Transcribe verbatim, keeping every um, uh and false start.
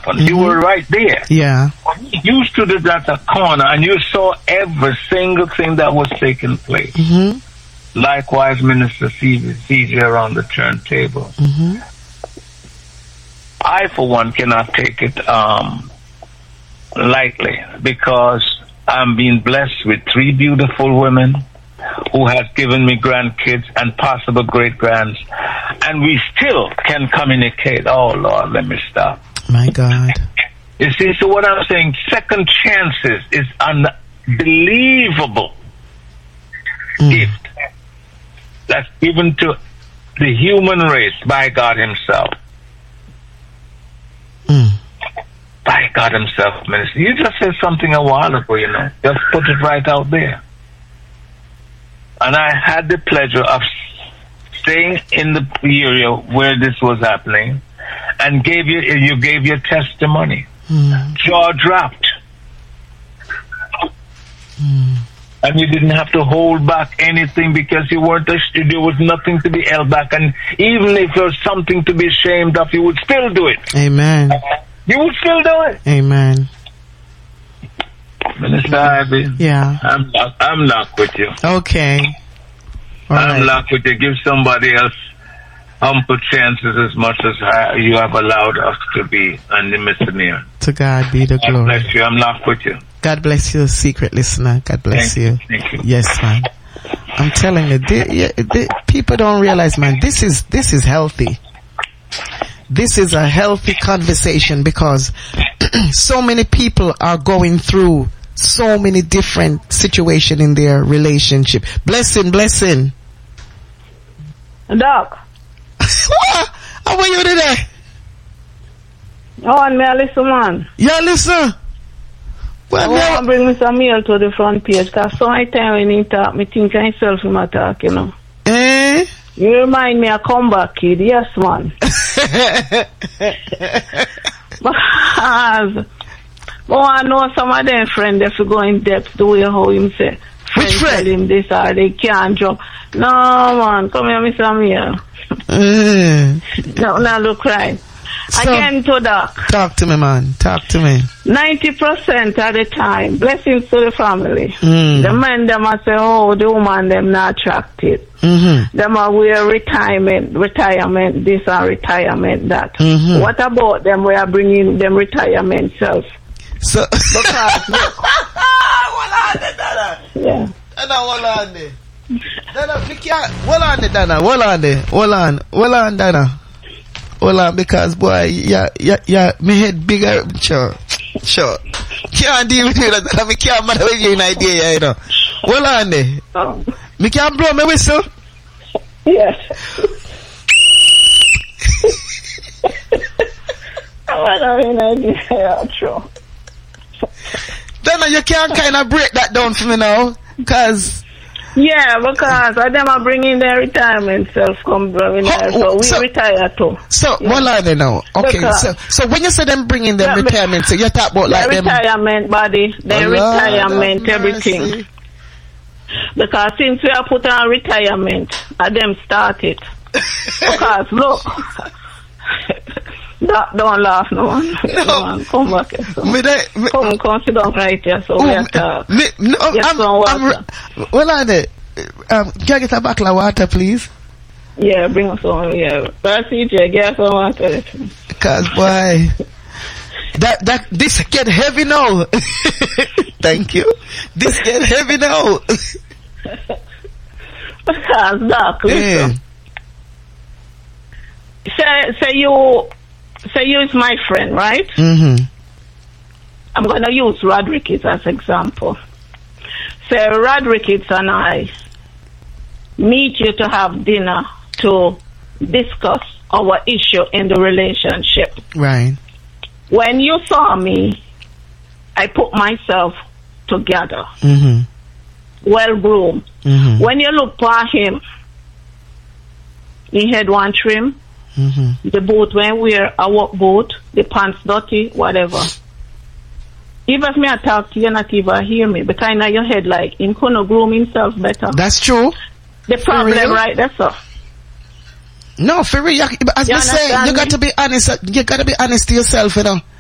happened. Mm-hmm. You were right there. Yeah. You stood at the corner and you saw every single thing that was taking place. Mm-hmm. Likewise, Minister C J around the turntable. Mm-hmm. I, for one, cannot take it um, lightly because I'm being blessed with three beautiful women who has given me grandkids and possible great-grands, and we still can communicate. Oh, Lord, let me stop. My God. You see, so what I'm saying, second chances is unbelievable Mm. gift that's given to the human race by God himself. Mm. By God himself, Minister. You just said something a while ago, you know. Just put it right out there. And I had the pleasure of staying in the area where this was happening and gave you, you gave your testimony. Mm. Jaw dropped. Mm. And you didn't have to hold back anything because you weren't, a, there was nothing to be held back. And even if there was something to be ashamed of, you would still do it. Amen. You would still do it. Amen. Minister Ivy. Yeah. I'm locked, I'm locked with you. Okay. All I'm right. locked with you. Give somebody else ample chances as much as I, you have allowed us to be on the misdemeanor. To God be the God glory. bless you. I'm locked with you. God bless you, secret listener. God bless Thank you. you. Thank you. Yes, man. I'm telling you, they, yeah, they, people don't realize, man, this is, this is healthy. This is a healthy conversation because so many people are going through so many different situations in their relationship. Blessing, blessing. Doc. What? How are you today? Oh, and me a listen, man. Yeah, listen. Well, I want to bring me some meal to the front page because so many times when he talk, me think I self him attack, you know. Eh? You remind me of comeback kid, yes, man. Because but I know some of them friends if you go in depth the way how him say. Which friend? Tell him this or they can't jump. No, man, come here, Mister Meal. Mm. No, no, look right. So, Again to Doc. Talk to me, man. Talk to me. ninety percent of the time, blessings to the family. Mm. The men, them a say, oh, the woman, them not attracted. Mm-hmm. Them a wear retirement, retirement, this and retirement, that. Mm-hmm. What about them? We are bringing them retirement self. So, Because, look. Hold on there, Dana. Yeah. Dana, hold on there. Dana, we can't. Hold on there, Dana. Hold on there. Hold on. Hold on, Dana. Hold on, because boy, yeah, yeah, yeah, my head bigger. Sure, sure. Can't deal with you. That me can't matter with you an idea, you know. Hold on there. Um, Me can't blow my whistle. yes. I don't have any idea. Yeah, true. Dana, you can't kind of break that down for me now, cause. Yeah, because of them are bringing their retirement self come bringing How- there, so we so- retire too. So, Yeah. what are they now? Okay, Because- so so when you say them bringing them Yeah, but- retirement, so you talk about Their like them. retirement body, their Oh, Lord retirement, have everything. mercy. Because since we are put on retirement, and them started. Because look, don't, don't laugh, no one. No. No one. Come back here. So. Me they, me, Come, come sit down right here, so oh, we are talk. me, no, Yes, I'm, some I'm, water. I'm, well, are they? Um, can I get a bottle of water, please? Yeah, bring us some, yeah. But C J, get some water. Cause boy, that that this get heavy now. Thank you. This get heavy now. Because, Doc, Yeah. listen. Say, say you, say you is my friend, right? Mm-hmm. I'm going to use Rodriguez as example. Say Rodriguez and I meet you to have dinner to discuss our issue in the relationship. Right. When you saw me, I put myself together, Mm-hmm. well groomed. Mm-hmm. When you look for him, he had one trim, Mm-hmm. the boot when wear a work boot, the pants dirty, whatever. Even if me I talk to you, not even hear me, because in your head like him couldn't groom himself better. That's true. The problem real? right there, sir. No, for real. you- As You I say, understand you got me? to be honest. You got to be honest to yourself, you know.